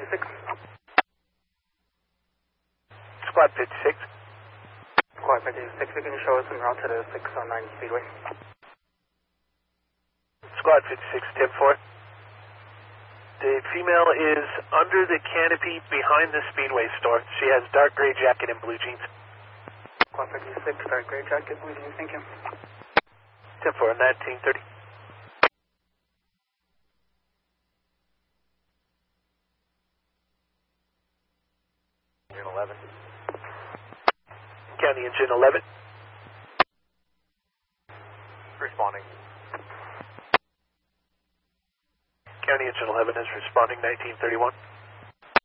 56. Squad 56. Squad 56, you can show us en route to the 609 Speedway. Squad 56, 10-4. The female is under the canopy behind the Speedway store. She has dark gray jacket and blue jeans. Squad 56, dark gray jacket, blue jeans, thank you. 10-4, 1930. Engine 11. County Engine 11. Responding. County Engine 11 is responding 1931.